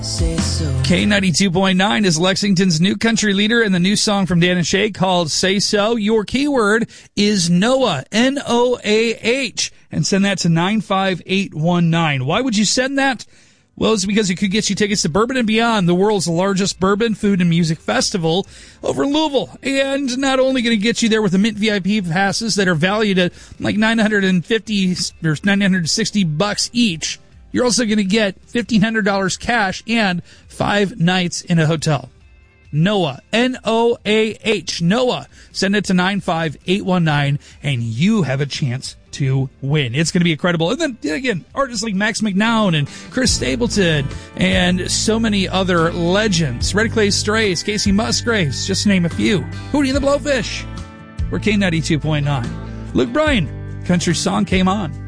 K92.9 is Lexington's new country leader, and the new song from Dan and Shay called Say So. Your keyword is Noah, N-O-A-H, and send that to 95819. Why would you send that? Well, it's because it could get you tickets to Bourbon and Beyond, the world's largest bourbon, food, and music festival over in Louisville. And not only going to get you there with the Mint VIP passes that are valued at like $950 or $960 each, you're also going to get $1,500 cash and 5 nights in a hotel. Noah, N-O-A-H, Noah. Send it to 95819, and you have a chance to win. It's going to be incredible. And then, again, artists like Max McNown and Chris Stapleton and so many other legends. Red Clay Strays, Casey Musgraves, just to name a few. Hootie and the Blowfish. We're K92.9. Luke Bryan, Country Song came on.